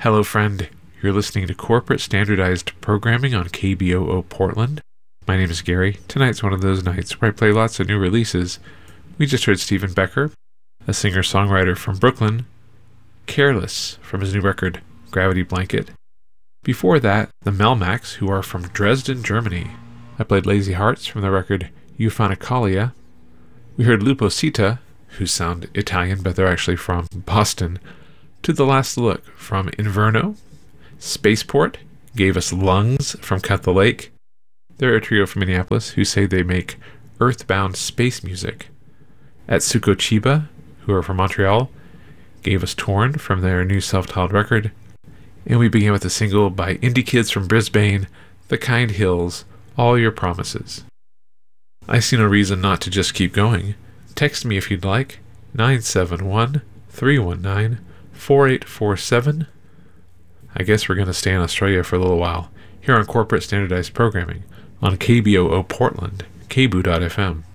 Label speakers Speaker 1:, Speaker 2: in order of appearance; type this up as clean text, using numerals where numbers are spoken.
Speaker 1: Hello, friend. You're listening to Corporate Standardized Programming on KBOO Portland. My name is Gary. Tonight's one of those nights where I play lots of new releases. We just heard Stephen Becker, a singer-songwriter from Brooklyn, Careless from his new record, Gravity Blanket. Before that, the Melmacs, who are from Dresden, Germany. I played Lazy Hearts from the record Euphonicalia. We heard Luposita, who sound Italian, but they're actually from Boston, To the Last Look from Inverno. Spaceport gave us Lungs from Cut the Lake. They're a trio from Minneapolis who say they make earthbound space music. Atsuko Chiba, who are from Montreal, gave us Torn from their new self-titled record. And we began with a single by indie kids from Brisbane, The Kind Hills, All Your Promises. I see no reason not to just keep going. Text me if you'd like, 971-319-4847. I guess we're going to stay in Australia for a little while, here on Corporate Standardized Programming, on KBOO Portland, kboo.fm.